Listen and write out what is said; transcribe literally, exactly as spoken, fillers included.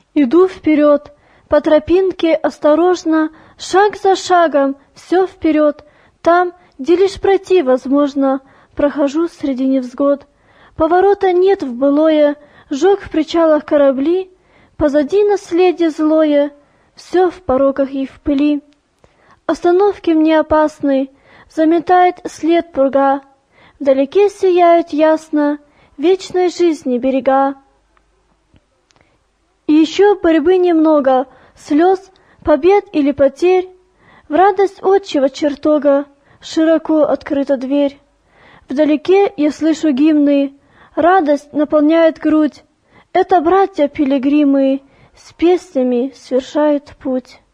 Иду вперед, по тропинке осторожно, шаг за шагом, все вперед. Там, где лишь пройти возможно, прохожу среди невзгод. Поворота нет в былое, жег в причалах корабли, позади наследие злое, все в пороках и в пыли. Остановки мне опасны, заметает след пурга, вдалеке сияют ясно вечной жизни берега. И еще борьбы немного, слез, побед или потерь, в радость отчего чертога широко открыта дверь. Вдалеке я слышу гимны, радость наполняет грудь. Это братья-пилигримы с песнями свершают путь.